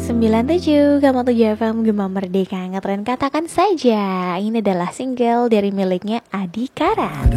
97, kamu 7 FM Gema Merdeka Ngetren katakan saja. Ini adalah single dari miliknya Adhikara.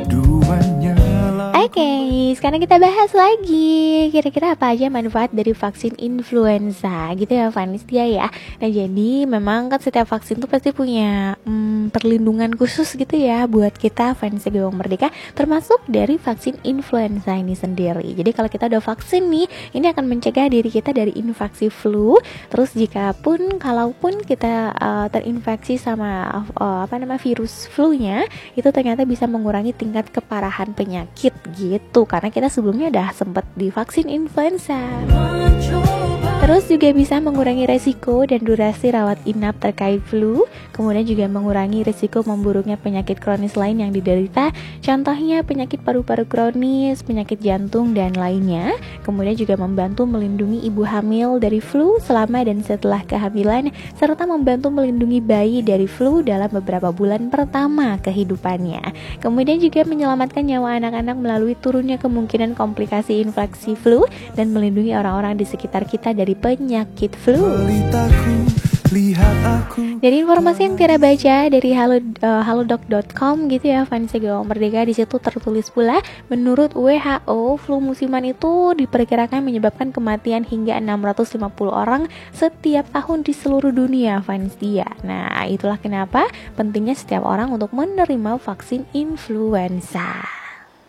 Oke, sekarang kita bahas lagi kira-kira apa aja manfaat dari vaksin influenza gitu ya Vanistia ya. Nah jadi memang kan setiap vaksin tuh pasti punya perlindungan khusus gitu ya buat kita Vanistia Gema Merdeka, termasuk dari vaksin influenza ini sendiri. Jadi kalau kita udah vaksin nih, ini akan mencegah diri kita dari infeksi flu. Terus kalaupun kita terinfeksi sama virus flu-nya, itu ternyata bisa mengurangi tingkat keparahan penyakit gitu, karena kita sebelumnya udah sempat divaksin influenza. Terus juga bisa mengurangi resiko dan durasi rawat inap terkait flu, kemudian juga mengurangi resiko memburuknya penyakit kronis lain yang diderita, contohnya penyakit paru-paru kronis, penyakit jantung dan lainnya. Kemudian juga membantu melindungi ibu hamil dari flu selama dan setelah kehamilan, serta membantu melindungi bayi dari flu dalam beberapa bulan pertama kehidupannya. Kemudian juga menyelamatkan nyawa anak-anak melalui turunnya kemungkinan komplikasi infeksi flu dan melindungi orang-orang di sekitar kita dari penyakit flu. Dari informasi yang Tiara baca dari halodoc.com gitu ya, Vanistia Gema Merdeka, di situ tertulis pula menurut WHO flu musiman itu diperkirakan menyebabkan kematian hingga 650 orang setiap tahun di seluruh dunia, Vanistia. Nah, itulah kenapa pentingnya setiap orang untuk menerima vaksin influenza.